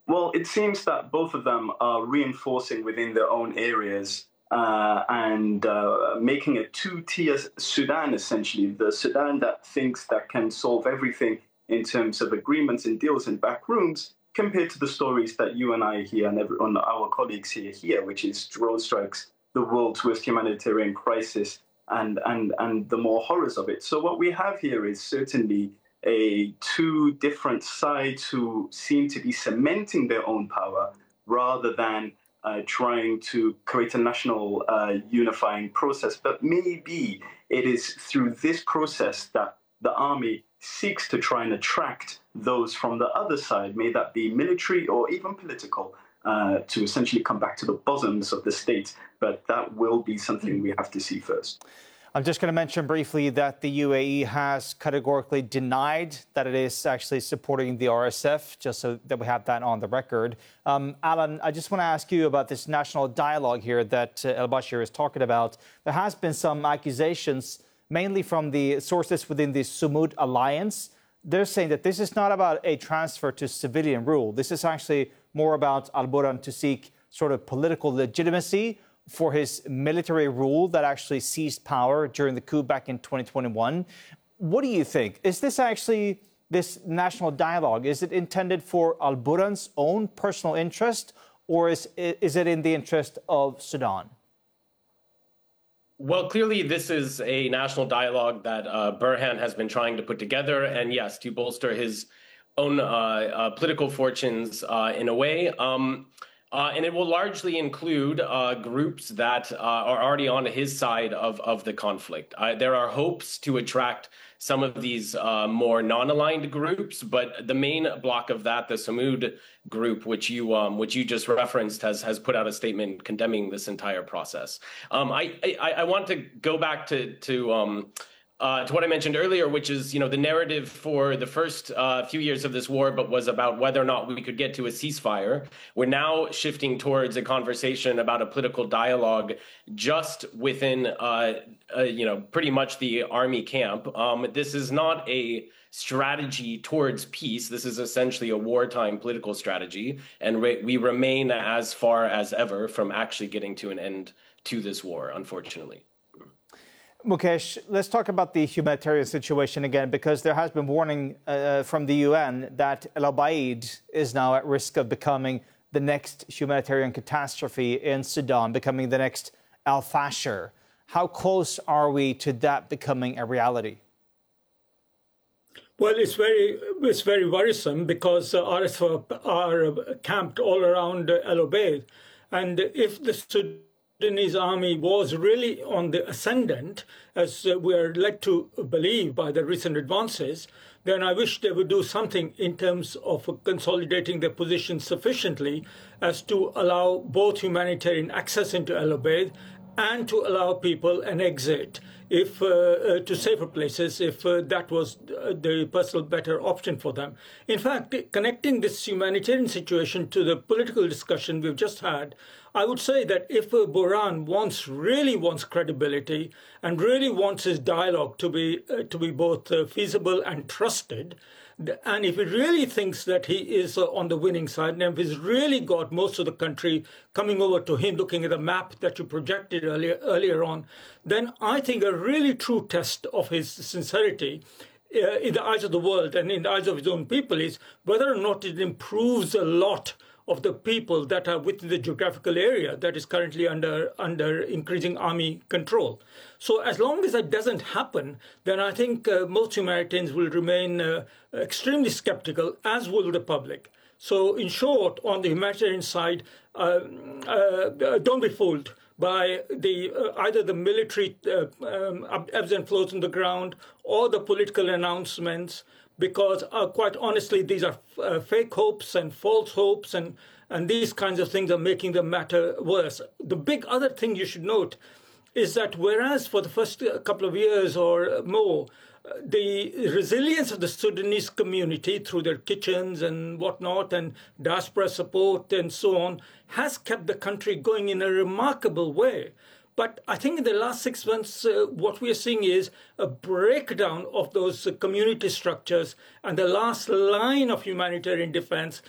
Well, it seems that both of them are reinforcing within their own areas and making a two-tier Sudan, essentially. The Sudan that thinks that can solve everything in terms of agreements and deals in back rooms, compared to the stories that you and I hear and everyone, our colleagues here, which is drone strikes, the world's worst humanitarian crisis, and the more horrors of it. So what we have here is certainly two different sides who seem to be cementing their own power rather than trying to create a national unifying process. But maybe it is through this process that the army seeks to try and attract those from the other side, may that be military or even political, to essentially come back to the bosoms of the state. But that will be something we have to see first. I'm just going to mention briefly that the UAE has categorically denied that it is actually supporting the RSF, just so that we have that on the record. Alan, I just want to ask you about this national dialogue here that El-Bashir is talking about. There has been some accusations, mainly from the sources within the Sumud alliance. They're saying that this is not about a transfer to civilian rule. This is actually more about Al-Burhan to seek sort of political legitimacy for his military rule that actually seized power during the coup back in 2021. What do you think? Is this actually, this national dialogue, is it intended for Al-Burhan's own personal interest, or is it in the interest of Sudan? Well, clearly this is a national dialogue that Burhan has been trying to put together, and yes, to bolster his own political fortunes in a way. And it will largely include groups that are already on his side of the conflict. There are hopes to attract some of these more non-aligned groups, but the main block of that, the Sumud group, which you just referenced, has put out a statement condemning this entire process. I want to go back to what I mentioned earlier, which is, the narrative for the first few years of this war, but was about whether or not we could get to a ceasefire. We're now shifting towards a conversation about a political dialogue just within, pretty much the army camp. This is not a strategy towards peace. This is essentially a wartime political strategy, and we remain as far as ever from actually getting to an end to this war, unfortunately. Mukesh, let's talk about the humanitarian situation again, because there has been warning from the UN that El Obeid is now at risk of becoming the next humanitarian catastrophe in Sudan, becoming the next Al-Fashir. How close are we to that becoming a reality? Well, it's very worrisome because RSF are camped all around El Obeid. And if the Sudanese army was really on the ascendant, as we are led to believe by the recent advances, then I wish they would do something in terms of consolidating their position sufficiently as to allow both humanitarian access into El Obeid and to allow people an exit to safer places if that was the personal better option for them. In fact, connecting this humanitarian situation to the political discussion we've just had, I would say that if Burhan really wants credibility and really wants his dialogue to be both feasible and trusted, and if he really thinks that he is on the winning side, and if he's really got most of the country coming over to him, looking at the map that you projected earlier on, then I think a really true test of his sincerity in the eyes of the world and in the eyes of his own people is whether or not it improves a lot of the people that are within the geographical area that is currently under increasing army control. So as long as that doesn't happen, then I think most humanitarians will remain extremely skeptical, as will the public. So in short, on the humanitarian side, don't be fooled by either the military ebbs and flows on the ground or the political announcements, because quite honestly, these are fake hopes and false hopes, and these kinds of things are making the matter worse. The big other thing you should note is that whereas for the first couple of years or more, the resilience of the Sudanese community through their kitchens and whatnot and diaspora support and so on has kept the country going in a remarkable way. But I think in the last 6 months, what we are seeing is a breakdown of those community structures, and the last line of humanitarian defense